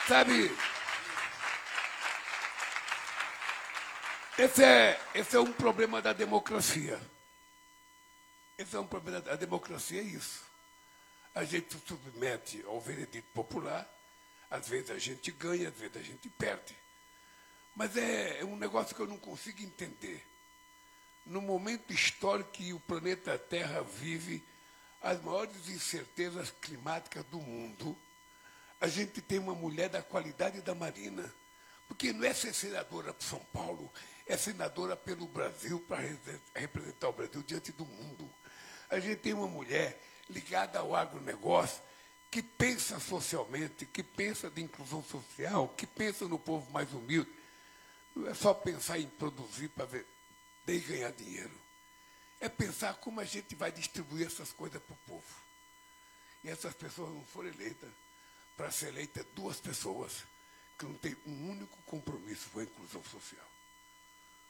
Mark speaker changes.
Speaker 1: Sabe, esse é um problema da democracia. Esse é um problema da democracia, é isso. A gente se submete ao veredito popular, às vezes a gente ganha, às vezes a gente perde. Mas é um negócio que eu não consigo entender. No momento histórico que o planeta Terra vive as maiores incertezas climáticas do mundo, a gente tem uma mulher da qualidade da Marina, porque não é ser senadora para São Paulo, é senadora pelo Brasil, para representar o Brasil diante do mundo. A gente tem uma mulher ligada ao agronegócio, que pensa socialmente, que pensa de inclusão social, que pensa no povo mais humilde. Não é só pensar em produzir para ver e ganhar dinheiro. É pensar como a gente vai distribuir essas coisas para o povo. E essas pessoas não foram eleitas para ser eleitas duas pessoas que não têm um único compromisso com a inclusão social.